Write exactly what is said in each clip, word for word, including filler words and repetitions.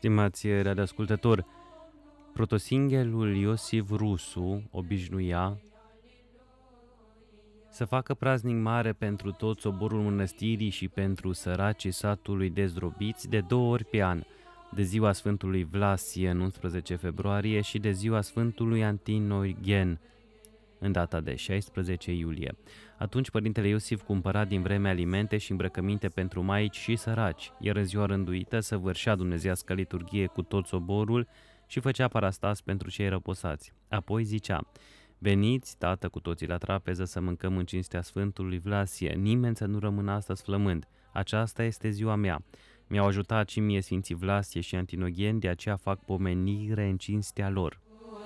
Stimați radioascultători, protosinghelul Iosif Rusu obișnuia să facă praznic mare pentru tot soborul mănăstirii și pentru săracii satului dezdrobiți de două ori pe an, de ziua Sfântului Vlasie în unsprezece februarie și de ziua Sfântului Antinogen în data de șaisprezece iulie. Atunci părintele Iosif cumpăra din vreme alimente și îmbrăcăminte pentru maici și săraci, iar în ziua rânduită săvârșea dumnezeiască liturghie cu tot soborul și făcea parastas pentru cei răposați. Apoi zicea: veniți, tată, cu toții la trapeză să mâncăm în cinstea Sfântului Vlasie, nimeni să nu rămână astăzi flămând. Aceasta este ziua mea. Mi-au ajutat și mie Sfinții Vlasie și Antinogen, de aceea fac pomenire în cinstea lor.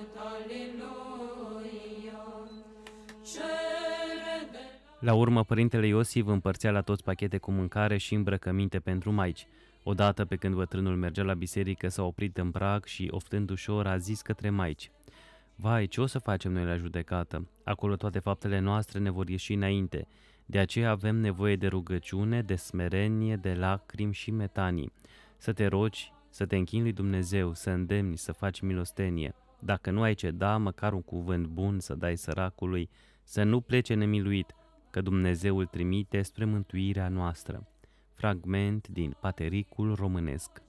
La urmă, părintele Iosif împărțea la toți pachete cu mâncare și îmbrăcăminte pentru maici. Odată, pe când bătrânul mergea la biserică, s-a oprit în prag și, oftând ușor, a zis către maici: vai, ce o să facem noi la judecată? Acolo toate faptele noastre ne vor ieși înainte. De aceea avem nevoie de rugăciune, de smerenie, de lacrimi și metanii. Să te rogi, să te închini lui Dumnezeu, să îndemni, să faci milostenie. Dacă nu ai ce da, măcar un cuvânt bun să dai săracului, să nu plece nemiluit, că Dumnezeu îl trimite spre mântuirea noastră. Fragment din Patericul românesc.